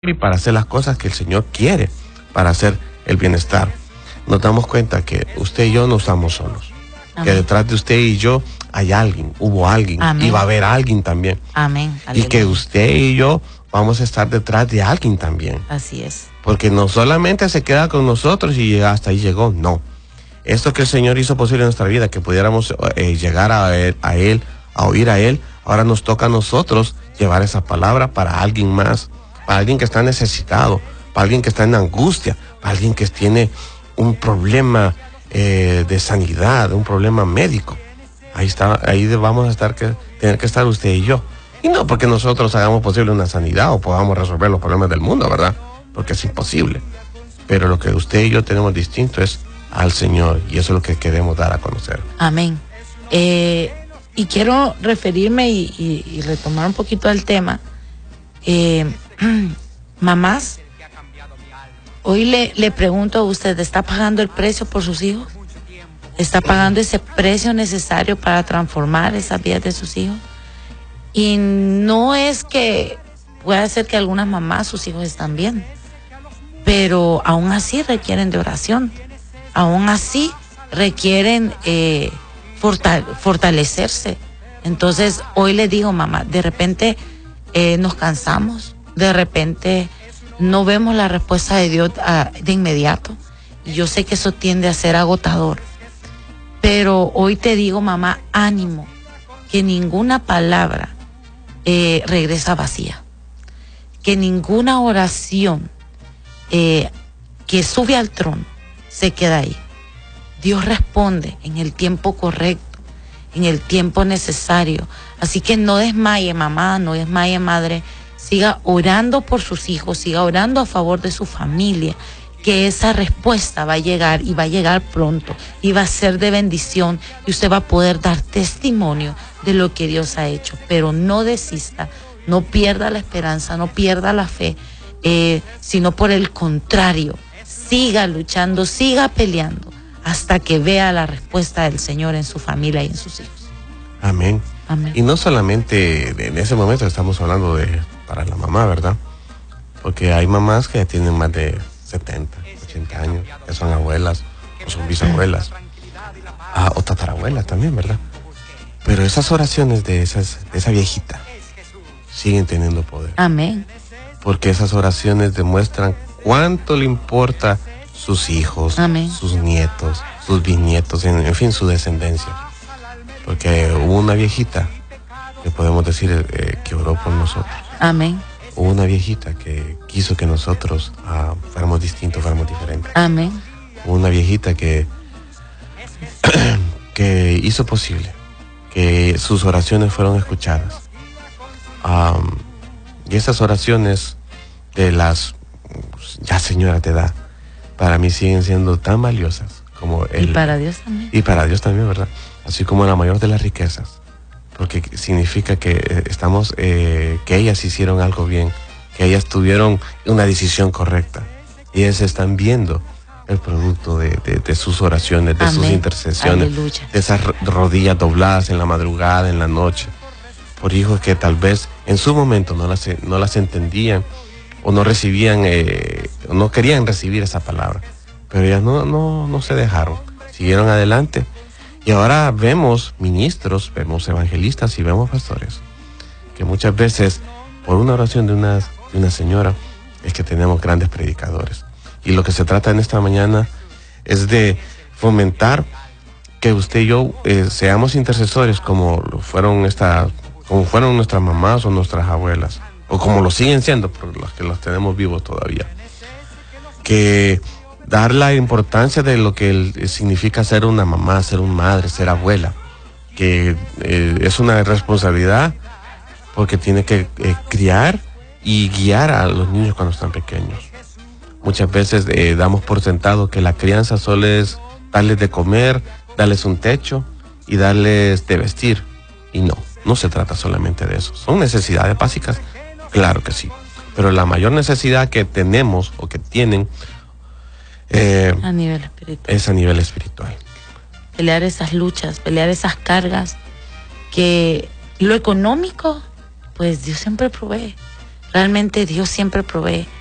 y para hacer las cosas que el Señor quiere, para hacer el bienestar. Nos damos cuenta que usted y yo no estamos solos. Amén. Que detrás de usted y yo hay alguien, hubo alguien. Amén. Y va a haber alguien también. Amén. Y que usted y yo vamos a estar detrás de alguien también. Así es. Porque no solamente se queda con nosotros y hasta ahí llegó, no. Esto que el Señor hizo posible en nuestra vida, que pudiéramos llegar a él, a oír a Él, ahora nos toca a nosotros llevar esa palabra para alguien más, para alguien que está necesitado, para alguien que está en angustia, para alguien que tiene un problema de sanidad, un problema médico. Ahí vamos a tener que estar usted y yo. Y no porque nosotros hagamos posible una sanidad o podamos resolver los problemas del mundo, ¿verdad? Porque es imposible. Pero lo que usted y yo tenemos distinto es al Señor, y eso es lo que queremos dar a conocer. Amén. Y quiero referirme y retomar un poquito el tema. Mamás, hoy le pregunto a usted, ¿está pagando el precio por sus hijos? ¿Está pagando ese precio necesario para transformar esas vidas de sus hijos? Y no es que pueda ser que algunas mamás, sus hijos están bien, pero aún así requieren de oración, aún así requieren fortalecerse. Entonces hoy le digo, mamá, de repente nos cansamos, de repente no vemos la respuesta de Dios de inmediato, y yo sé que eso tiende a ser agotador, pero hoy te digo, mamá, ánimo, que ninguna palabra regresa vacía, que ninguna oración que sube al trono se queda ahí. Dios responde en el tiempo correcto, en el tiempo necesario. Así que no desmaye, mamá, no desmaye, madre. Siga orando por sus hijos, siga orando a favor de su familia, que esa respuesta va a llegar, y va a llegar pronto, y va a ser de bendición, y usted va a poder dar testimonio de lo que Dios ha hecho. Pero no desista, no pierda la esperanza, no pierda la fe, sino por el contrario, siga luchando, siga peleando, hasta que vea la respuesta del Señor en su familia y en sus hijos. Amén. Amén. Y no solamente en ese momento estamos hablando para la mamá, ¿verdad? Porque hay mamás que tienen más de 70, 80 años, que son abuelas o son bisabuelas, o tatarabuelas también, ¿verdad? Pero esas oraciones de esa viejita siguen teniendo poder. Amén. Porque esas oraciones demuestran cuánto le importa sus hijos, amén, sus nietos, sus bisnietos, en fin, su descendencia. Porque hubo una viejita que podemos decir que oró por nosotros. Amén. Hubo una viejita que quiso que nosotros fuéramos distintos, fuéramos diferentes. Amén. Hubo una viejita que hizo posible que sus oraciones fueron escuchadas. Y esas oraciones de las ya señoras de edad, para mí siguen siendo tan valiosas como y para Dios también. Y para Dios también, ¿verdad? Así como la mayor de las riquezas, porque significa que que ellas hicieron algo bien, que ellas tuvieron una decisión correcta, y ellas están viendo el producto de sus oraciones, de amén, sus intercesiones, aleluya, de esas rodillas dobladas en la madrugada, en la noche, por hijos que tal vez en su momento no las entendían, o no recibían, o no querían recibir esa palabra, pero ellas no se dejaron, siguieron adelante. Y ahora vemos ministros, vemos evangelistas y vemos pastores, que muchas veces por una oración de una señora es que tenemos grandes predicadores. Y lo que se trata en esta mañana es de fomentar que usted y yo seamos intercesores como fueron nuestras mamás o nuestras abuelas, o como lo siguen siendo, por los que los tenemos vivos todavía. Que dar la importancia de lo que significa ser una mamá, ser una madre, ser abuela, que es una responsabilidad, porque tiene que criar y guiar a los niños cuando están pequeños. Muchas veces damos por sentado que la crianza solo es darles de comer, darles un techo y darles de vestir, y no se trata solamente de eso. Son necesidades básicas, claro que sí, pero la mayor necesidad que tenemos o que tienen a nivel espiritual. Es a nivel espiritual. Pelear esas luchas, pelear esas cargas, que lo económico, pues Dios siempre provee. Realmente Dios siempre provee.